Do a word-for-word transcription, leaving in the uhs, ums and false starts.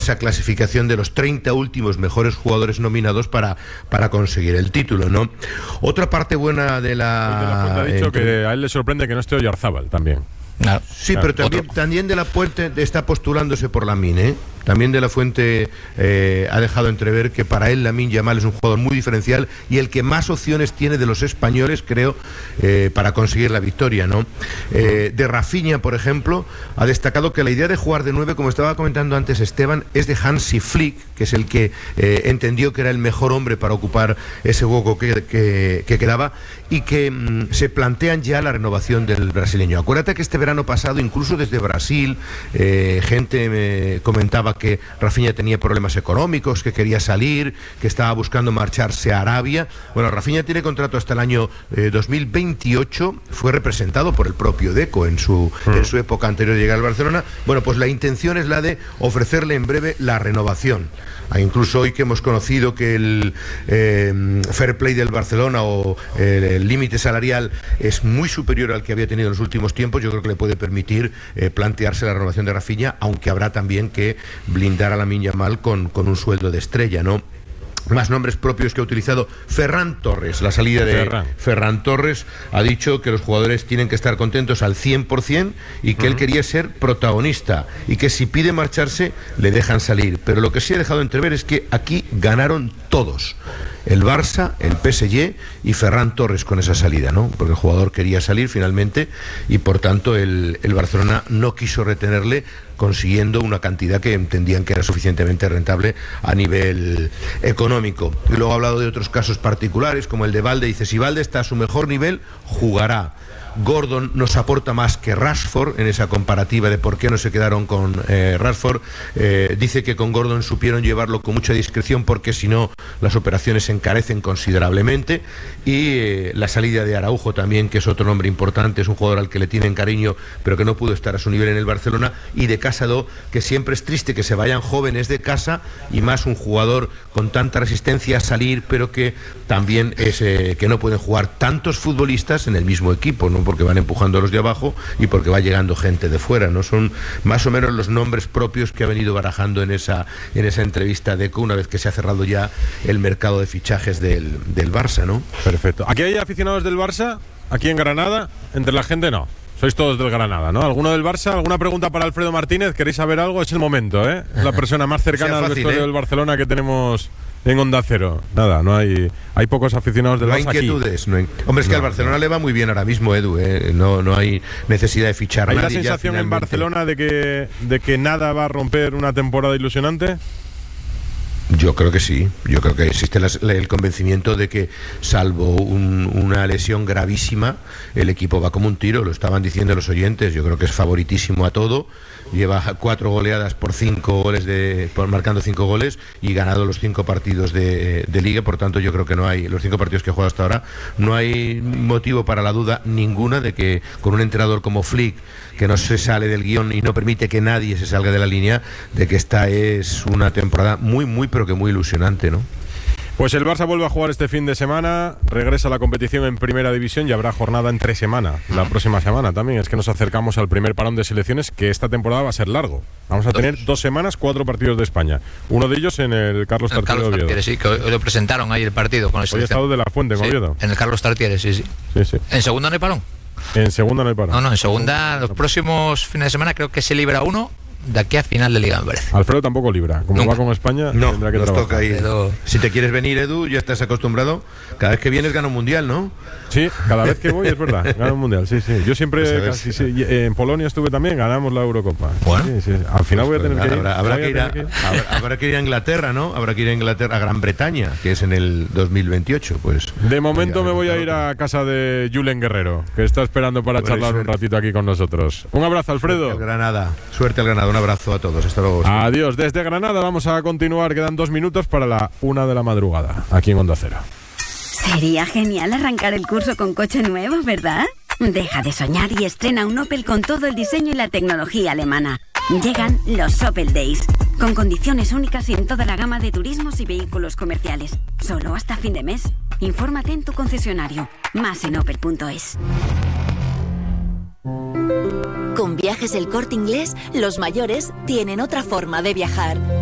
esa clasificación de los treinta últimos mejores jugadores nominados para, para conseguir el título, ¿no? Otra parte buena de la... De la Fuente ha dicho entre... que a él le sorprende que no esté Oyarzábal también. Claro, sí, claro, pero también, también de la Fuente está postulándose por Lamine, ¿eh? También de la Fuente eh, ha dejado entrever que para él Lamine Yamal es un jugador muy diferencial y el que más opciones tiene de los españoles, creo, eh, para conseguir la victoria, ¿no? Eh, de Rafinha, por ejemplo, ha destacado que la idea de jugar de nueve, como estaba comentando antes Esteban, es de Hansi Flick, que es el que eh, entendió que era el mejor hombre para ocupar ese hueco que, que, que quedaba, y que mm, se plantean ya la renovación del brasileño. Acuérdate que este verano pasado, incluso desde Brasil, eh, gente me comentaba que Rafinha tenía problemas económicos, que quería salir, que estaba buscando marcharse a Arabia. Bueno, Rafinha tiene contrato hasta el año eh, dos mil veintiocho, fue representado por el propio Deco en su, mm. en su época anterior de llegar al Barcelona. Bueno, pues la intención es la de ofrecerle en breve la renovación. Ah, incluso hoy que hemos conocido que el eh, fair play del Barcelona o eh, el límite salarial es muy superior al que había tenido en los últimos tiempos, yo creo que le puede permitir eh, plantearse la renovación de Rafinha, aunque habrá también que blindar a Lamine Yamal con, con un sueldo de estrella, ¿no? Más nombres propios que ha utilizado Ferran Torres. La salida de Ferran, Ferran Torres ha dicho que los jugadores tienen que estar contentos al cien por ciento y que uh-huh. él quería ser protagonista y que si pide marcharse le dejan salir. Pero lo que sí ha dejado entrever es que aquí ganaron todos. El Barça, el P S G y Ferran Torres con esa salida, ¿no? Porque el jugador quería salir finalmente y por tanto el, el Barcelona no quiso retenerle, consiguiendo una cantidad que entendían que era suficientemente rentable a nivel económico. Y luego ha hablado de otros casos particulares, como el de Valde. Dice, si Valde está a su mejor nivel, jugará. Gordon nos aporta más que Rashford en esa comparativa de por qué no se quedaron con eh, Rashford. Eh, dice que con Gordon supieron llevarlo con mucha discreción porque si no las operaciones se encarecen considerablemente. Y eh, la salida de Araujo también, que es otro nombre importante, es un jugador al que le tienen cariño pero que no pudo estar a su nivel en el Barcelona. Y de Casado, que siempre es triste que se vayan jóvenes de casa y más un jugador con tanta resistencia a salir, pero que también es eh, que no pueden jugar tantos futbolistas en el mismo equipo, ¿no? Porque van empujando a los de abajo y porque va llegando gente de fuera, ¿no? Son más o menos los nombres propios que ha venido barajando en esa en esa entrevista Deco, una vez que se ha cerrado ya el mercado de fichajes del, del Barça, ¿no? Perfecto. ¿Aquí hay aficionados del Barça? ¿Aquí en Granada? Entre la gente no. Sois todos del Granada, ¿no? ¿Alguno del Barça? ¿Alguna pregunta para Alfredo Martínez? ¿Queréis saber algo? Es el momento, ¿eh? Es la persona más cercana fácil, al vestuario ¿eh? del Barcelona que tenemos en Onda Cero. Nada, no hay hay pocos aficionados del no Barça hay inquietudes, aquí. No hay inquietudes. Hombre, es que no, al Barcelona no. le va muy bien ahora mismo, Edu, ¿eh? No, no hay necesidad de fichar ¿Hay nadie. ¿Hay la sensación en Barcelona de que, de que nada va a romper una temporada ilusionante? Yo creo que sí, yo creo que existe la, el convencimiento de que salvo un, una lesión gravísima, el equipo va como un tiro, lo estaban diciendo los oyentes. Yo creo que es favoritísimo a todo, lleva cuatro goleadas por cinco goles de, por marcando cinco goles y ganado los cinco partidos de, de liga. Por tanto, yo creo que no hay, los cinco partidos que ha jugado hasta ahora, no hay motivo para la duda ninguna de que con un entrenador como Flick, que no se sale del guión y no permite que nadie se salga de la línea, de que esta es una temporada muy, muy, pero que muy ilusionante, ¿no? Pues el Barça vuelve a jugar este fin de semana, regresa a la competición en Primera División y habrá jornada entre semana, la próxima semana también. Es que nos acercamos al primer parón de selecciones, que esta temporada va a ser largo. Vamos a tener dos semanas, cuatro partidos de España. Uno de ellos en el Carlos Tartiere de Oviedo. Tartiere, sí, que hoy lo presentaron ahí el partido con el Hoy ha estado de la Fuente en sí, Oviedo. En el Carlos Tartiere, sí, sí. sí, sí. ¿En segunda no hay parón? En segunda no hay parón. No, no, en segunda, los próximos fines de semana creo que se libra uno de aquí a final de Liga, me parece. Alfredo tampoco libra. Como Nunca. va con España, no, tendrá que nos trabajar. Toca ahí. Pero... Si te quieres venir, Edu, ya estás acostumbrado. Cada vez que vienes gana un mundial, ¿no? Sí, cada vez que voy es verdad, gana un mundial, sí, sí. Yo siempre, pues casi, sí, en Polonia estuve también, ganamos la Eurocopa. Bueno, sí, sí. Al final pues voy a tener que ir. Habrá, habrá, que ir a, que... Habrá, habrá que ir a Inglaterra, ¿no? Habrá que ir a Inglaterra, a Gran Bretaña, que es en el dos mil veintiocho, pues. De momento me voy a ir a casa de Julen Guerrero, que está esperando para bueno, charlar un ratito aquí con nosotros. Un abrazo, Alfredo. Suerte al Granada, suerte al Granada, un abrazo a todos. Hasta luego. Adiós. Desde Granada vamos a continuar, quedan dos minutos para la una de la madrugada, aquí en Onda Cero. Sería genial arrancar el curso con coche nuevo, ¿verdad? Deja de soñar y estrena un Opel con todo el diseño y la tecnología alemana. Llegan los Opel Days, con condiciones únicas en toda la gama de turismos y vehículos comerciales. Solo hasta fin de mes. Infórmate en tu concesionario. Más en opel punto es. Con Viajes El Corte Inglés, los mayores tienen otra forma de viajar.